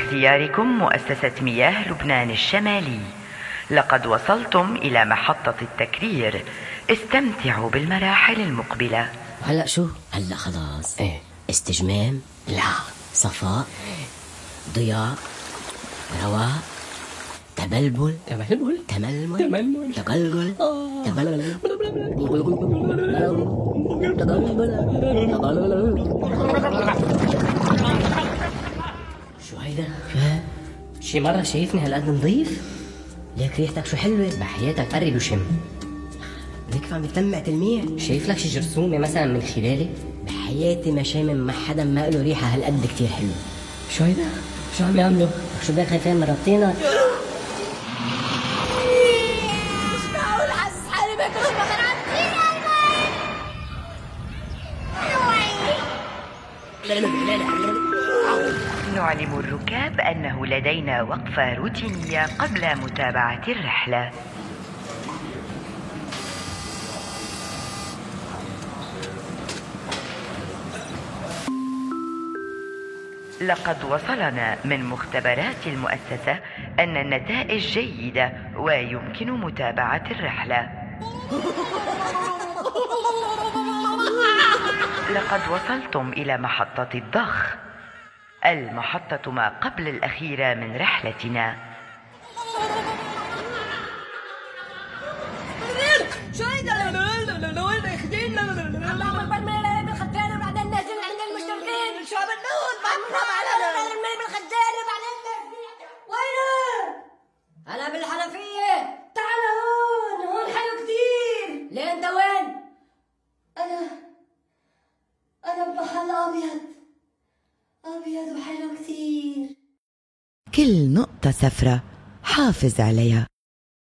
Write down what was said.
باختياركم مؤسسة مياه لبنان الشمالي. لقد وصلتم إلى محطة التكرير. استمتعوا بالمراحل المقبلة. هلأ شو؟ هلأ خلاص. ايه؟ استجمام؟ لا. صفاء؟ ضياء؟ رواء؟ تبلبل؟ تململ؟ تقلقل؟ شو هيدا؟ شي مرة شايفني هالقد نظيف؟ ليك ريحتك شو حلوة. بحياتك قرب وشم. ليك عم بتلمع تلميع. شايف لك شي جرثومة مثلا من خلالي؟ بحياتي ما شامم مع حدا ما له ريحة هالقد كتير حلوة. شو هيدا؟ شو عم يعملوا؟ شو بدك خايفين من ربطينك؟ مش معقول حاسس حالي باكل شي بخر عطيني نعلم الركاب أنه لدينا وقفة روتينية قبل متابعة الرحلة. لقد وصلنا من مختبرات المؤسسة أن النتائج جيدة ويمكن متابعة الرحلة. لقد وصلتم إلى محطة الضخ، المحطة ما قبل الأخيرة من رحلتنا. شو هيدا؟ وين رايحين؟ الله اكبر من الخدامة بعدين نازل عند المشتركين. شو عم نقول؟ بعدنا على من الخدامة بعدين وينه؟ أنا بالحنفية. تعال هون حلو كتير. ليه أنت وين؟ أنا بمحل أبيض وحلو كتير. كل نقطة سفرة حافظ عليها.